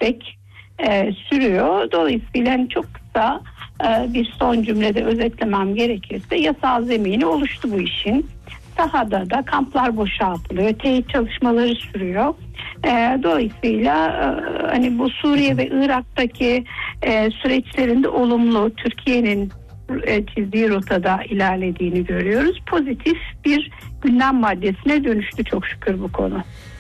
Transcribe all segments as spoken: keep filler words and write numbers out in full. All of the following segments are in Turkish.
destek e, sürüyor. Dolayısıyla hani çok kısa e, bir son cümlede özetlemem gerekirse yasal zemini oluştu bu işin. Sahada da kamplar boşaltılıyor, teyit çalışmaları sürüyor. E, dolayısıyla e, hani bu Suriye ve Irak'taki e, süreçlerinde olumlu, Türkiye'nin e, çizdiği rotada ilerlediğini görüyoruz. Pozitif bir gündem maddesine dönüştü çok şükür bu konu.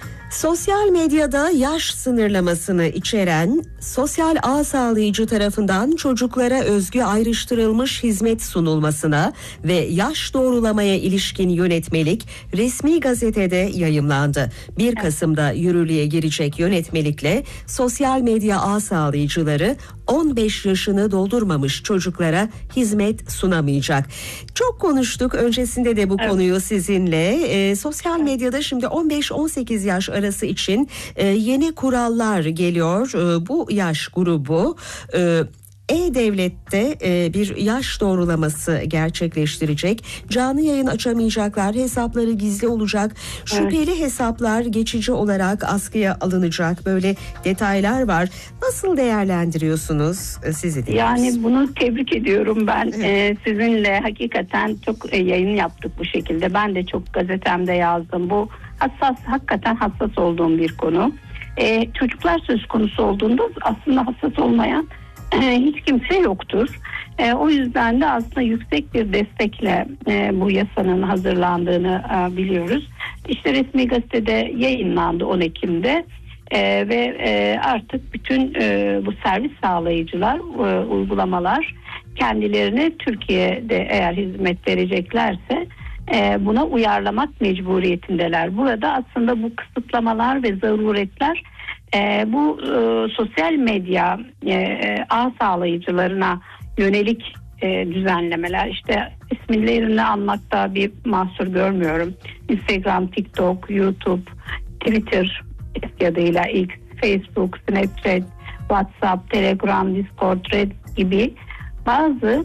Sosyal medyada yaş sınırlamasını içeren sosyal ağ sağlayıcı tarafından çocuklara özgü ayrıştırılmış hizmet sunulmasına ve yaş doğrulamaya ilişkin yönetmelik resmi gazetede yayımlandı. bir Kasım'da yürürlüğe girecek yönetmelikle sosyal medya ağ sağlayıcıları on beş yaşını doldurmamış çocuklara hizmet sunamayacak. Çok konuştuk öncesinde de bu evet. konuyu sizinle. E, sosyal medyada şimdi on beş on sekiz yaş arası için e, yeni kurallar geliyor. E, bu yaş grubu e, E-Devlet'te e, bir yaş doğrulaması gerçekleştirecek. Canlı yayın açamayacaklar, hesapları gizli olacak. Şüpheli evet. hesaplar geçici olarak askıya alınacak. Böyle detaylar var. Nasıl değerlendiriyorsunuz sizi dinliyoruz? Yani bunu tebrik ediyorum ben. Evet. Ee, sizinle hakikaten çok e, yayın yaptık bu şekilde. Ben de çok gazetemde yazdım. Bu hassas, hakikaten hassas olduğum bir konu. Ee, çocuklar söz konusu olduğunda aslında hassas olmayan hiç kimse yoktur. E, o yüzden de aslında yüksek bir destekle e, bu yasanın hazırlandığını e, biliyoruz. İşte resmi gazetede yayınlandı on Ekim'de e, ve e, artık bütün e, bu servis sağlayıcılar, e, uygulamalar kendilerine Türkiye'de eğer hizmet vereceklerse e, buna uyarlamak mecburiyetindeler. Burada aslında bu kısıtlamalar ve zaruretler E, bu e, sosyal medya e, ağ sağlayıcılarına yönelik e, düzenlemeler. İşte isimlerini anmakta bir mahsur görmüyorum. Instagram, TikTok, YouTube, Twitter eski adıyla X, Facebook, Snapchat, WhatsApp, Telegram, Discord, Red gibi bazı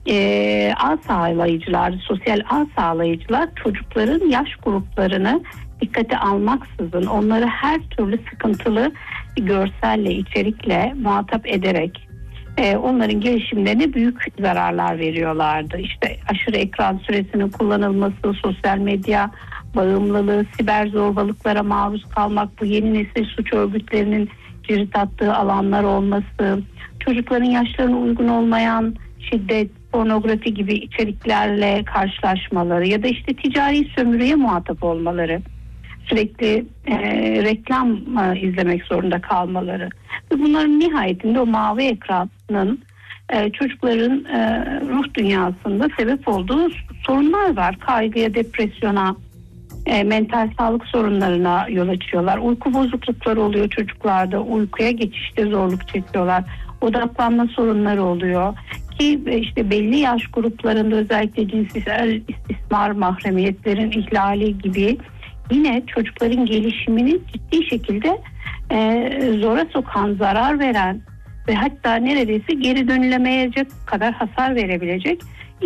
e, ağ sağlayıcılar, sosyal ağ sağlayıcılar çocukların yaş gruplarını dikkate almaksızın onları her türlü sıkıntılı görselle, içerikle muhatap ederek e, onların gelişimlerine büyük zararlar veriyorlardı. İşte aşırı ekran süresinin kullanılması, sosyal medya bağımlılığı, siber zorbalıklara maruz kalmak, bu yeni nesil suç örgütlerinin cirit attığı alanlar olması, çocukların yaşlarına uygun olmayan şiddet, pornografi gibi içeriklerle karşılaşmaları ya da işte ticari sömürüye muhatap olmaları, sürekli e, reklam e, izlemek zorunda kalmaları ve bunların nihayetinde o mavi ekranın e, çocukların e, ruh dünyasında sebep olduğu sorunlar var. Kaygıya, depresyona, e, mental sağlık sorunlarına yol açıyorlar. Uyku bozuklukları oluyor çocuklarda, uykuya geçişte zorluk çekiyorlar. Odaklanma sorunları oluyor ki işte belli yaş gruplarında özellikle cinsel istismar, mahremiyetlerin ihlali gibi yine çocukların gelişimini ciddi şekilde e, zora sokan, zarar veren ve hatta neredeyse geri dönülemeyecek kadar hasar verebilecek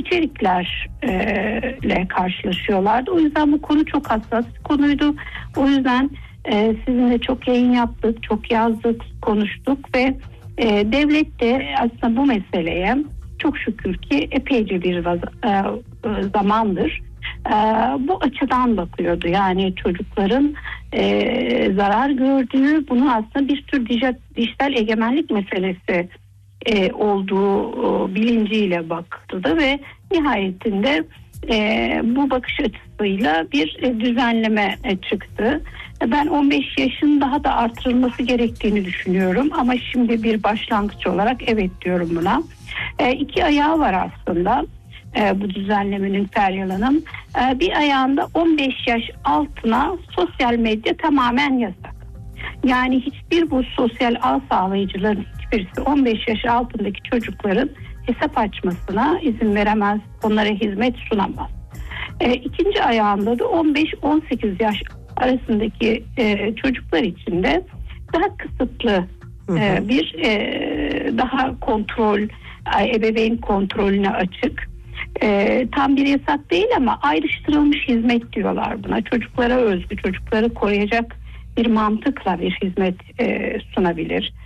içeriklerle karşılaşıyorlardı. O yüzden bu konu çok hassas bir konuydu. O yüzden e, sizinle çok yayın yaptık, çok yazdık, konuştuk ve e, devlet de aslında bu meseleye çok şükür ki epeyce bir vaz- e, zamandır Ee, bu açıdan bakıyordu. Yani çocukların e, zarar gördüğü, bunu aslında bir tür dijital, dijital egemenlik meselesi e, olduğu e, bilinciyle baktı da ve nihayetinde e, bu bakış açısıyla bir e, düzenleme e, çıktı. Ben on beş yaşın daha da artırılması gerektiğini düşünüyorum ama şimdi bir başlangıç olarak evet diyorum buna. E, iki ayağı var aslında. E, bu düzenlemenin Feryal Hanım. E, bir ayağında on beş yaş altına sosyal medya tamamen yasak. Yani hiçbir bu sosyal ağ sağlayıcıların hiçbirisi on beş yaş altındaki çocukların hesap açmasına izin veremez, onlara hizmet sunamaz. E, ikinci ayağında da on beş on sekiz yaş arasındaki e, çocuklar için de daha kısıtlı e, bir e, daha kontrol, ebeveyn kontrolüne açık. E, tam bir yasak değil ama ayrıştırılmış hizmet diyorlar buna. Çocuklara özgü, çocukları koruyacak bir mantıkla bir hizmet e, sunabilir.